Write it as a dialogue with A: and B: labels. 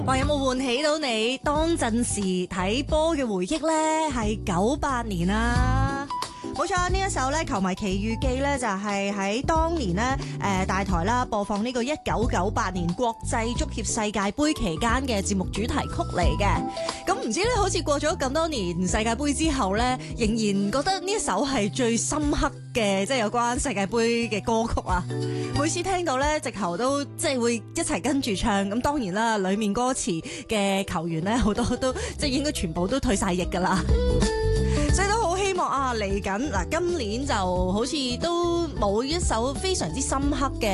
A: 話有冇喚起到你當陣時睇波嘅回憶呢？係98年啊！冇錯，呢一首咧《球迷奇遇記》咧就係喺當年咧大台啦播放呢個1998年國際足協世界盃期間嘅節目主題曲嚟嘅。咁唔知咧，好似過咗咁多年世界盃之後咧，仍然覺得呢一首係最深刻嘅，即係有關世界盃嘅歌曲啊！每次聽到咧，直頭都即係會一齊跟住唱。咁當然啦，裡面歌詞嘅球員咧好多都即係應該全部都退晒役㗎啦。所以都好希望啊，嚟緊嗱，今年就好似都冇一首非常之深刻嘅